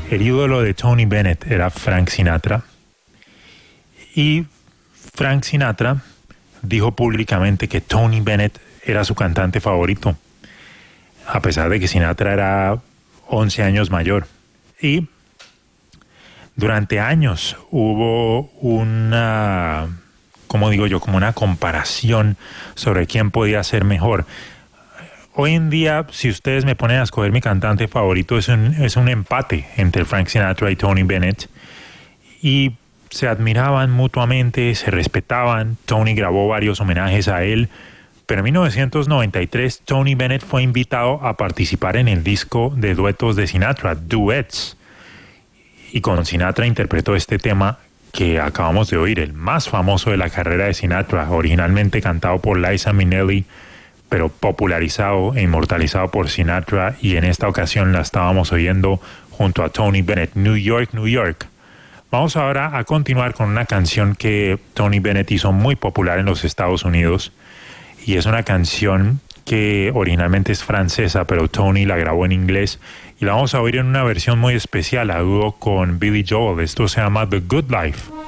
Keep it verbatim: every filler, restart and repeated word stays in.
el ídolo de Tony Bennett era Frank Sinatra. Y Frank Sinatra dijo públicamente que Tony Bennett era su cantante favorito, a pesar de que Sinatra era once años mayor. Y durante años hubo una, como digo yo, como una comparación sobre quién podía ser mejor. Hoy en día, si ustedes me ponen a escoger mi cantante favorito, es un, es un empate entre Frank Sinatra y Tony Bennett. Y se admiraban mutuamente, se respetaban. Tony grabó varios homenajes a él. Pero en mil novecientos noventa y tres, Tony Bennett fue invitado a participar en el disco de duetos de Sinatra, Duets. Y con Sinatra interpretó este tema que acabamos de oír, el más famoso de la carrera de Sinatra, originalmente cantado por Liza Minnelli, pero popularizado e inmortalizado por Sinatra, y en esta ocasión la estábamos oyendo junto a Tony Bennett, New York, New York. Vamos ahora a continuar con una canción que Tony Bennett hizo muy popular en los Estados Unidos, y es una canción que originalmente es francesa, pero Tony la grabó en inglés, y la vamos a oír en una versión muy especial, a dúo con Billy Joel. Esto se llama The Good Life.